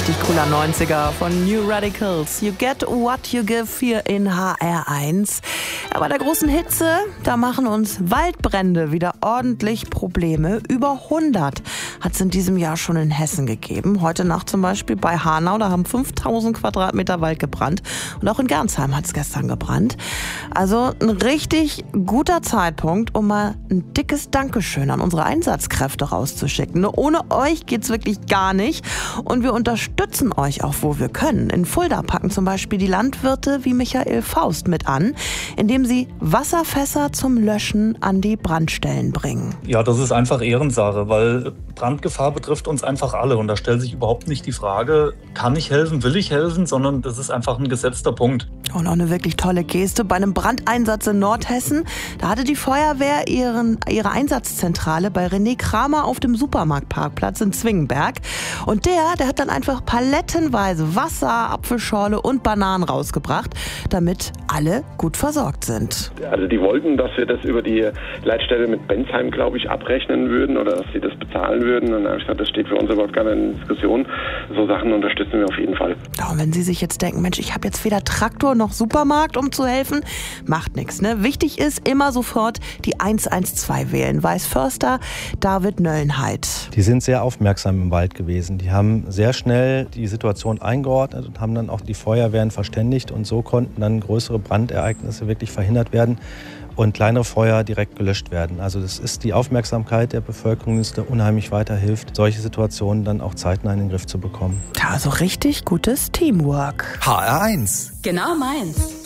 richtig cooler 90er von New Radicals. You get what you give hier in HR1. Aber der großen Hitze, da machen uns Waldbrände wieder ordentlich Probleme. Über 100 hat es in diesem Jahr schon in Hessen gegeben. Heute Nacht zum Beispiel bei Hanau, da haben 5000 Quadratmeter Wald gebrannt. Und auch in Gernsheim hat es gestern gebrannt. Also ein richtig guter Zeitpunkt, um mal ein dickes Dankeschön an unsere Einsatzkräfte rauszuschicken. Ohne euch geht's wirklich gar nicht. Und wir unterstützen euch auch, wo wir können. In Fulda packen zum Beispiel die Landwirte wie Michael Faust mit an, indem sie Wasserfässer zum Löschen an die Brandstellen bringen. Ja, das ist einfach Ehrensache, weil Brandgefahr betrifft uns einfach alle. Und da stellt sich überhaupt nicht die Frage, kann ich helfen, will ich helfen, sondern das ist einfach ein gesetzter Punkt. Und auch eine wirklich tolle Geste. Bei einem Brandeinsatz in Nordhessen, da hatte die Feuerwehr ihre Einsatzzentrale bei René Kramer auf dem Supermarktparkplatz in Zwingenberg. Und der hat dann einfach palettenweise Wasser, Apfelschorle und Bananen rausgebracht, damit alle gut versorgt sind. Also die wollten, dass wir das über die Leitstelle mit Bensheim, glaube ich, abrechnen würden oder dass sie das bezahlen würden. Und dann habe ich gesagt, das steht für uns überhaupt keine Diskussion. So Sachen unterstützen wir auf jeden Fall. Ja, und wenn Sie sich jetzt denken, Mensch, ich habe jetzt weder Traktor noch Supermarkt, um zu helfen, macht nichts. Ne? Wichtig ist, immer sofort die 112 wählen. Weißförster David Nöllenheit. Die sind sehr aufmerksam im Wald gewesen. Die haben sehr schnell die Situation eingeordnet und haben dann auch die Feuerwehren verständigt. Und so konnten dann größere Brandereignisse wirklich verhindert werden und kleinere Feuer direkt gelöscht werden. Also das ist die Aufmerksamkeit der Bevölkerung, die unheimlich weiterhilft, solche Situationen dann auch zeitnah in den Griff zu bekommen. Ja, also richtig gutes Teamwork. HR1. Genau meins.